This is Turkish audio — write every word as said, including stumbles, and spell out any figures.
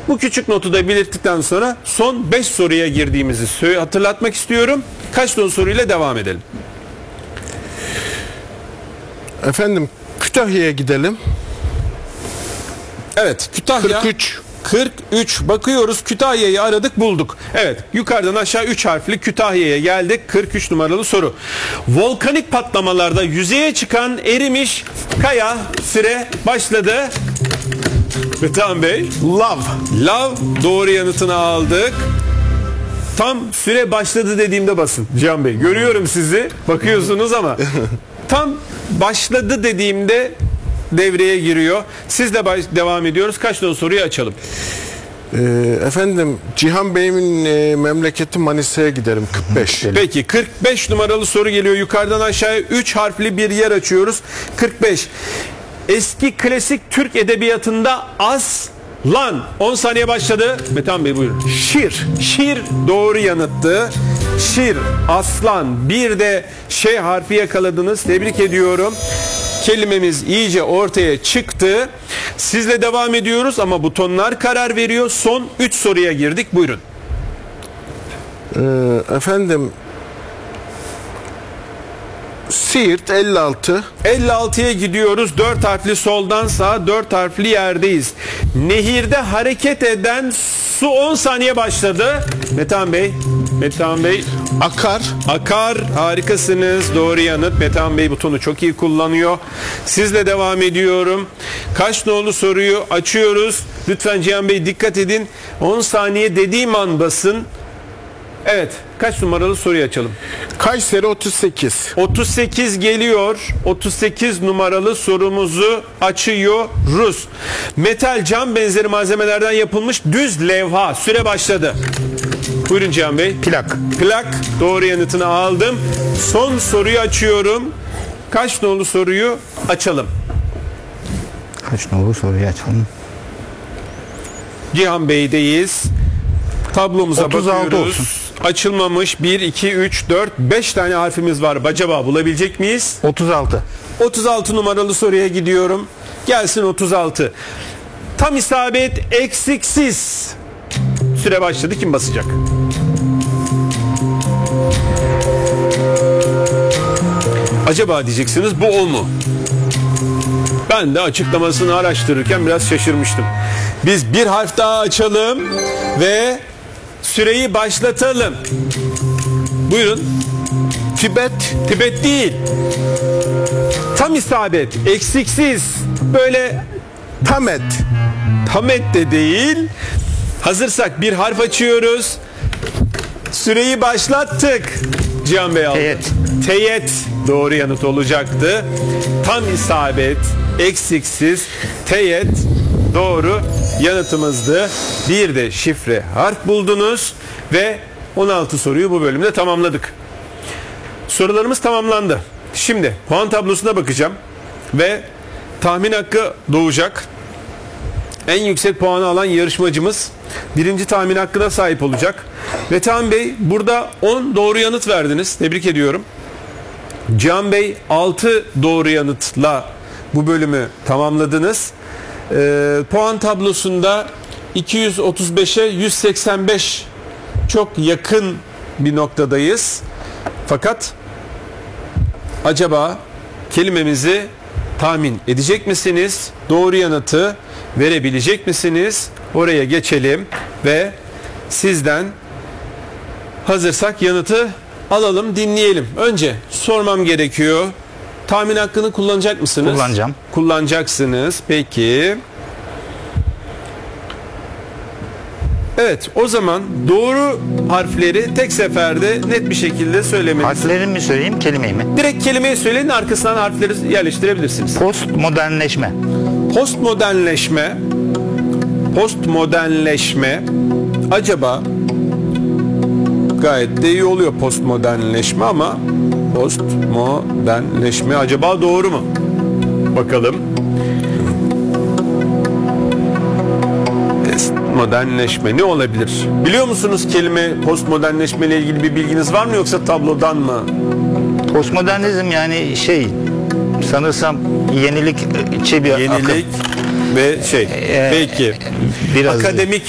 Bu küçük notu da belirttikten sonra son beş soruya girdiğimizi hatırlatmak istiyorum. Kaç ton soruyla devam edelim? Efendim Kütahya'ya gidelim. Evet, Kütahya. kırk üç. kırk üç. Bakıyoruz, Kütahya'yı aradık, bulduk. Evet, yukarıdan aşağı üç harfli Kütahya'ya geldik. kırk üç numaralı soru. Volkanik patlamalarda yüzeye çıkan erimiş kaya, süre başladı. Metehan Bey. Lav. Lav, doğru yanıtını aldık. Tam süre başladı dediğimde basın Cihan Bey. Görüyorum sizi, bakıyorsunuz ama tam başladı dediğimde devreye giriyor. Sizle baş- devam ediyoruz. Kaç ton soruyu açalım? Ee, efendim Cihan Bey'imin e, memleketi Manisa'ya giderim. kırk beş. Peki, kırk beş numaralı soru geliyor. Yukarıdan aşağıya üç harfli bir yer açıyoruz. kırk beş. Eski klasik Türk edebiyatında aslan. on saniye başladı. Metehan Bey buyurun. Şiir. Şir doğru yanıttı. Şir, aslan, bir de şey harfi yakaladınız. Tebrik ediyorum. Kelimemiz iyice ortaya çıktı. Sizle devam ediyoruz ama butonlar karar veriyor. Son üç soruya girdik. Buyurun. Ee, efendim Siirt elli altı. elli altıya gidiyoruz. dört harfli soldan sağa, dört harfli yerdeyiz. Nehirde hareket eden su, on saniye başladı. Metehan Bey. Metehan Bey. Akar. Akar, harikasınız. Doğru yanıt. Metehan Bey butonu çok iyi kullanıyor. Sizle devam ediyorum. Kaç nolu soruyu açıyoruz. Lütfen Cihan Bey dikkat edin. on saniye dediğim an basın. Evet. Kaç numaralı soruyu açalım? Kayseri otuz sekiz. otuz sekiz geliyor. otuz sekiz numaralı sorumuzu açıyoruz. Metal, cam benzeri malzemelerden yapılmış düz levha. Süre başladı. Buyurun Cihan Bey. Plak. Plak. Doğru yanıtını aldım. Son soruyu açıyorum. Kaç nolu soruyu açalım? Kaç nolu soruyu açalım? Cihan Bey'deyiz. Tablomuza otuz altı bakıyoruz. olsun. Açılmamış bir, iki, üç, dört, beş tane harfimiz var. Acaba bulabilecek miyiz? otuz altı. otuz altı numaralı soruya gidiyorum. Gelsin otuz altı. Tam isabet eksiksiz. Süre başladı. Kim basacak? Acaba diyeceksiniz, bu o mu? Ben de açıklamasını araştırırken biraz şaşırmıştım. Biz bir harf daha açalım ve süreyi başlatalım. Buyurun. Tibet. Tibet değil. Tam isabet, eksiksiz. Böyle Tamet. Tamet de değil. Hazırsak bir harf açıyoruz. Süreyi başlattık. Cihan Bey aldı. Teyit. Teyit doğru yanıt olacaktı. Tam isabet, eksiksiz, teyit doğru yanıtımızdı. Bir de şifre harf buldunuz ve on altı soruyu bu bölümde tamamladık. Sorularımız tamamlandı. Şimdi puan tablosuna bakacağım ve tahmin hakkı doğacak. En yüksek puanı alan yarışmacımız birinci tahmin hakkına sahip olacak. Metehan Bey burada on doğru yanıt verdiniz. Tebrik ediyorum. Cihan Bey altı doğru yanıtla bu bölümü tamamladınız. Ee, puan tablosunda iki yüz otuz beşe yüz seksen beş çok yakın bir noktadayız. Fakat acaba kelimemizi tahmin edecek misiniz? Doğru yanıtı verebilecek misiniz? Oraya geçelim ve sizden hazırsak yanıtı alalım, dinleyelim. Önce sormam gerekiyor. Tahmin hakkını kullanacak mısınız? Kullanacağım. Kullanacaksınız. Peki. Evet, o zaman doğru harfleri tek seferde net bir şekilde söylemenizi... Harfleri mi söyleyeyim, kelimeyi mi? Direkt kelimeyi söyleyin, arkasından harfleri yerleştirebilirsiniz. Postmodernleşme. Postmodernleşme. Postmodernleşme. Acaba gayet de iyi oluyor postmodernleşme ama postmodernleşme acaba doğru mu? Bakalım. Postmodernleşme ne olabilir? Biliyor musunuz kelime postmodernleşme ile ilgili bir bilginiz var mı, yoksa tablodan mı? Postmodernizm yani şey sanırsam yenilikçi bir Yenilik akım. ve şey Ee, peki biraz akademik